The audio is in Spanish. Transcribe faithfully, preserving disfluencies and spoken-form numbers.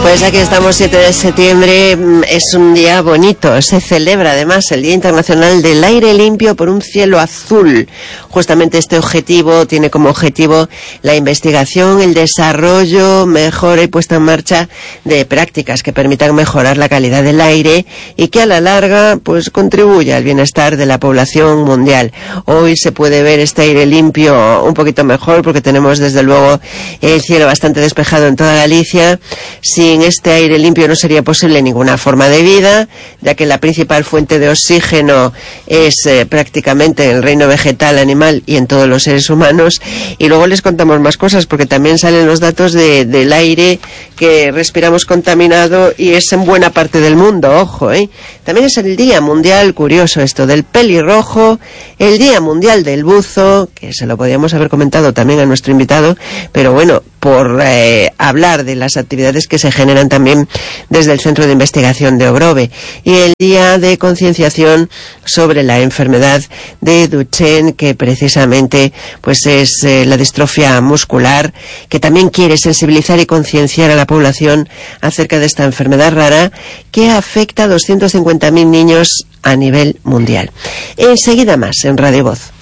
Pues aquí estamos, siete de septiembre, es un día bonito, se celebra además el Día Internacional del Aire Limpio por un Cielo Azul. Justamente este objetivo tiene como objetivo la investigación, el desarrollo, mejora y puesta en marcha de prácticas que permitan mejorar la calidad del aire y que a la larga pues contribuya al bienestar de la población mundial. Hoy se puede ver este aire limpio un poquito mejor porque tenemos desde luego el cielo bastante despejado en toda Galicia. Sin este aire limpio no sería posible ninguna forma de vida, ya que la principal fuente de oxígeno es eh, prácticamente en el reino vegetal, animal y en todos los seres humanos. Y luego les contamos más cosas porque también salen los datos de, del aire que respiramos contaminado y es en buena parte del mundo, ojo, ¿eh? También es el Día Mundial, curioso esto, del pelirrojo, el Día Mundial del buzo, que se lo podíamos haber comentado también a nuestro invitado, pero bueno, por eh, hablar de las actividades que se generan también desde el Centro de Investigación de Ogrove, y el Día de Concienciación sobre la enfermedad de Duchenne, que precisamente pues es eh, la distrofia muscular, que también quiere sensibilizar y concienciar a la población acerca de esta enfermedad rara que afecta a doscientos cincuenta mil niños a nivel mundial. Enseguida más en Radio Voz.